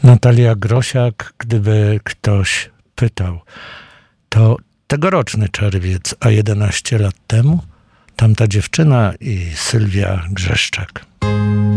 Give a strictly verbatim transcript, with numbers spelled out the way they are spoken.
Natalia Grosiak, gdyby ktoś pytał, to tegoroczny czerwiec, a jedenaście lat temu tamta dziewczyna i Sylwia Grzeszczak.